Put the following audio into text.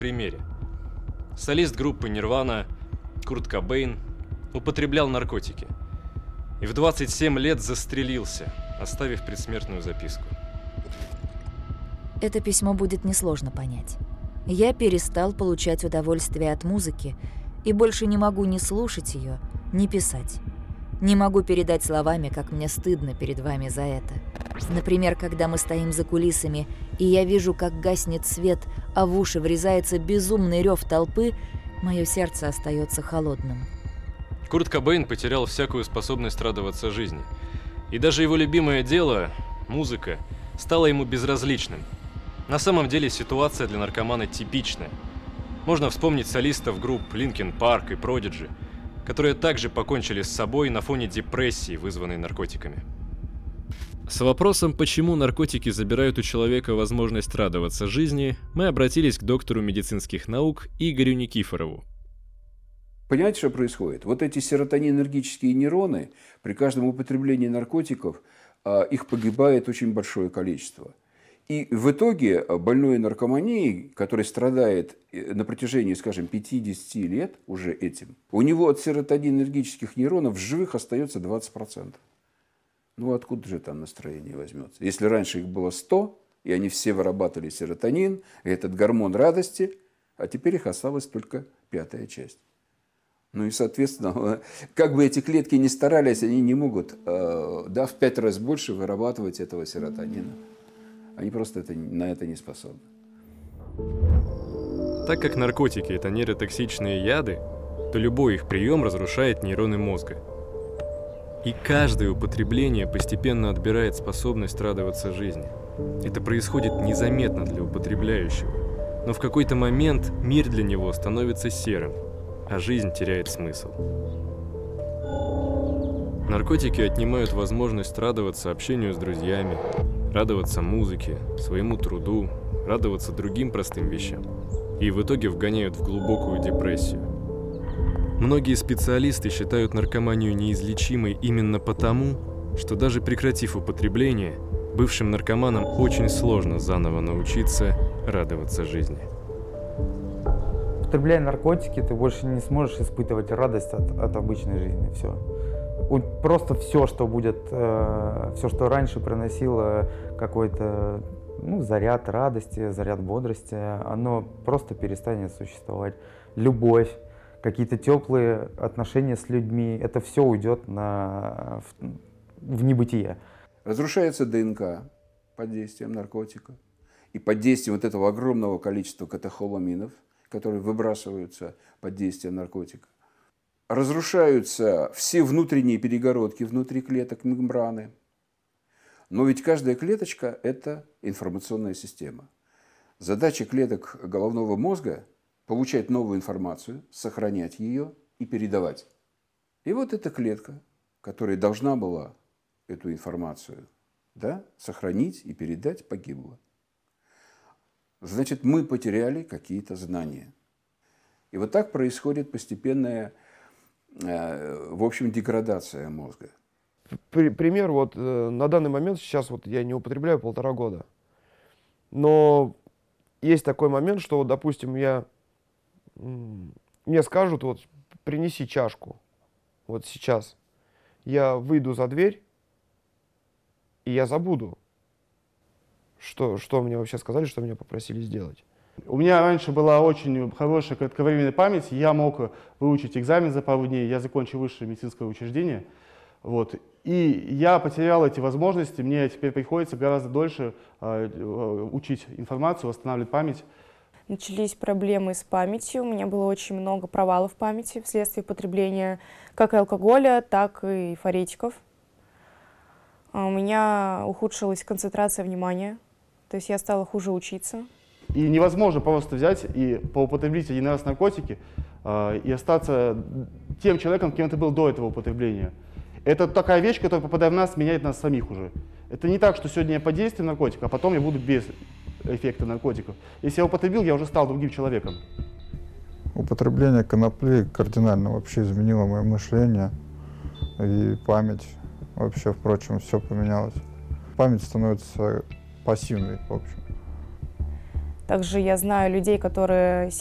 примере. Солист группы Nirvana Курт Кобейн употреблял наркотики и в 27 лет застрелился, оставив предсмертную записку. Это письмо будет несложно понять. Я перестал получать удовольствие от музыки и больше не могу ни слушать ее, ни писать. Не могу передать словами, как мне стыдно перед вами за это. Например, когда мы стоим за кулисами, и я вижу, как гаснет свет, а в уши врезается безумный рев толпы, мое сердце остается холодным. Курт Кобейн потерял всякую способность радоваться жизни. И даже его любимое дело, музыка, стало ему безразличным. На самом деле ситуация для наркомана типичная. Можно вспомнить солистов групп Linkin Park и Prodigy, которые также покончили с собой на фоне депрессии, вызванной наркотиками. С вопросом, почему наркотики забирают у человека возможность радоваться жизни, мы обратились к доктору медицинских наук Игорю Никифорову. Понимаете, что происходит? Вот эти серотонинергические нейроны, при каждом употреблении наркотиков, их погибает очень большое количество. И в итоге больной наркоманией, который страдает на протяжении, скажем, 50 лет уже этим, у него от серотонинергических нейронов в живых остается 20%. Ну откуда же там настроение возьмется? Если раньше их было 100, и они все вырабатывали серотонин, этот гормон радости, а теперь их осталась только 5-я часть. Ну и, соответственно, как бы эти клетки ни старались, они не могут в 5 раз больше вырабатывать этого серотонина. Они просто на это не способны. Так как наркотики – это нейротоксичные яды, то любой их прием разрушает нейроны мозга. И каждое употребление постепенно отбирает способность радоваться жизни. Это происходит незаметно для употребляющего, но в какой-то момент мир для него становится серым, а жизнь теряет смысл. Наркотики отнимают возможность радоваться общению с друзьями, радоваться музыке, своему труду, радоваться другим простым вещам. И в итоге вгоняют в глубокую депрессию. Многие специалисты считают наркоманию неизлечимой именно потому, что даже прекратив употребление, бывшим наркоманам очень сложно заново научиться радоваться жизни. Употребляя наркотики, ты больше не сможешь испытывать радость от обычной жизни. Все. Просто все, что будет, все, что раньше приносило какой-то заряд радости, заряд бодрости, оно просто перестанет существовать. Любовь, какие-то теплые отношения с людьми, это все уйдет в небытие. Разрушается ДНК под действием наркотика и под действием вот этого огромного количества катехоламинов, которые выбрасываются под действием наркотика. Разрушаются все внутренние перегородки внутри клеток, мембраны. Но ведь каждая клеточка – это информационная система. Задача клеток головного мозга – получать новую информацию, сохранять ее и передавать. И вот эта клетка, которая должна была эту информацию сохранить и передать, погибла. Значит, мы потеряли какие-то знания. И вот так происходит постепенная, в общем, деградация мозга. Пример, на данный момент, сейчас я не употребляю 1,5 года. Но есть такой момент, что, допустим, мне скажут, принеси чашку, сейчас. Я выйду за дверь, и я забуду, что мне вообще сказали, что меня попросили сделать. У меня раньше была очень хорошая кратковременная память, я мог выучить экзамен за пару дней, я закончил высшее медицинское учреждение. И я потерял эти возможности, мне теперь приходится гораздо дольше учить информацию, восстанавливать память. Начались проблемы с памятью, у меня было очень много провалов в памяти вследствие потребления как алкоголя, так и эйфоретиков. У меня ухудшилась концентрация внимания, то есть я стала хуже учиться. И невозможно просто взять и поупотребить один раз наркотики и остаться тем человеком, кем ты был до этого употребления. Это такая вещь, которая, попадая в нас, меняет нас самих уже. Это не так, что сегодня я под действием наркотика, а потом я буду без эффекта наркотиков. Если я употребил, я уже стал другим человеком. Употребление конопли кардинально вообще изменило мое мышление и память. Вообще, впрочем, все поменялось. Память становится пассивной, в общем. Также я знаю людей, которые